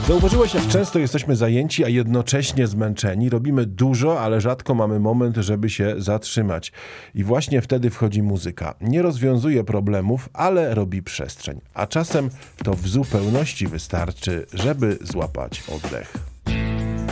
Zauważyłeś, jak często jesteśmy zajęci, a jednocześnie zmęczeni. Robimy dużo, ale rzadko mamy moment, żeby się zatrzymać. I właśnie wtedy wchodzi muzyka. Nie rozwiązuje problemów, ale robi przestrzeń. A czasem to w zupełności wystarczy, żeby złapać oddech.